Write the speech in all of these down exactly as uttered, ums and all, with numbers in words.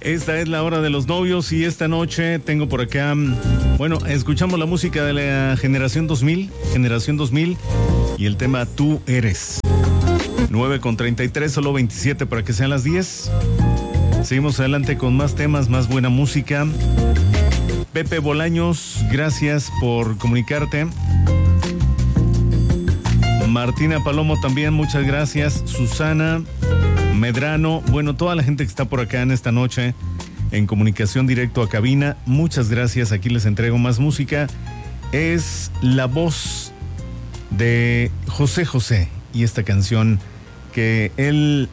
Esta es la hora de los novios y esta noche tengo por acá, bueno, escuchamos la música de la generación dos mil, generación dos mil y el tema Tú Eres. nueve con treinta y tres, solo veintisiete para que sean las diez. Seguimos adelante con más temas, más buena música. Pepe Bolaños, gracias por comunicarte. Martina Palomo también, muchas gracias. Susana Medrano, bueno, toda la gente que está por acá en esta noche en comunicación directo a cabina, muchas gracias. Aquí les entrego más música. Es la voz de José José y esta canción que él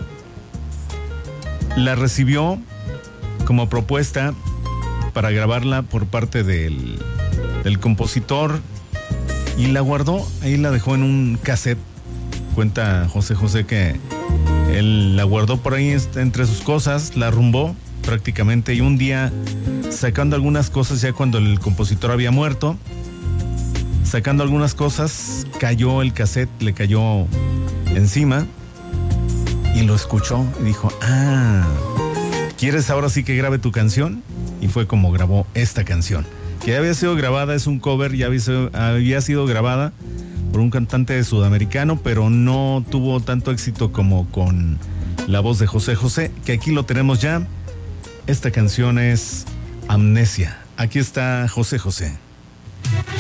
la recibió como propuesta para grabarla por parte del, del compositor y la guardó, ahí la dejó en un cassette. Cuenta José José que él la guardó por ahí entre sus cosas, la arrumbó prácticamente y un día sacando algunas cosas ya cuando el compositor había muerto, sacando algunas cosas, cayó el cassette, le cayó encima y lo escuchó y dijo, ah, ¿quieres ahora sí que grabe tu canción? Y fue como grabó esta canción, que ya había sido grabada, es un cover, ya había sido, había sido grabada por un cantante sudamericano, pero no tuvo tanto éxito como con la voz de José José, que aquí lo tenemos ya. Esta canción es Amnesia. Aquí está José José.